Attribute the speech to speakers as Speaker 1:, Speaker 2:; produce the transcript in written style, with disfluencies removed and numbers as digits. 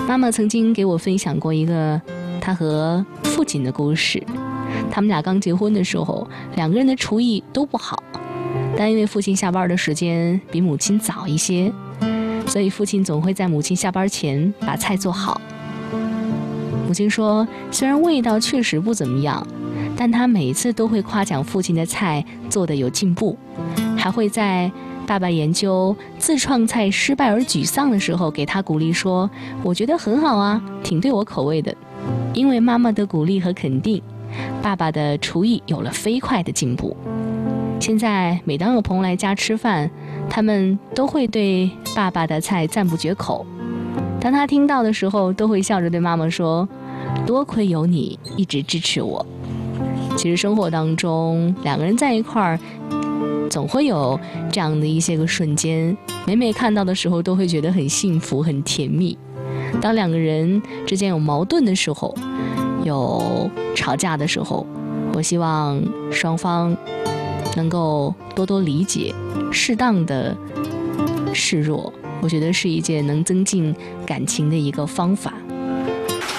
Speaker 1: 妈妈曾经给我分享过一个她和父亲的故事。他们俩刚结婚的时候，两个人的厨艺都不好，但因为父亲下班的时间比母亲早一些，所以父亲总会在母亲下班前把菜做好。母亲说，虽然味道确实不怎么样，但她每次都会夸奖父亲的菜做得有进步，还会在爸爸研究自创菜失败而沮丧的时候给他鼓励说，我觉得很好啊，挺对我口味的。因为妈妈的鼓励和肯定，爸爸的厨艺有了飞快的进步。现在每当有朋友来家吃饭，他们都会对爸爸的菜赞不绝口。当他听到的时候，都会笑着对妈妈说，多亏有你一直支持我。其实生活当中，两个人在一块儿总会有这样的一些个瞬间，每每看到的时候都会觉得很幸福很甜蜜。当两个人之间有矛盾的时候，有吵架的时候，我希望双方能够多多理解，适当的示弱，我觉得是一件能增进感情的一个方法。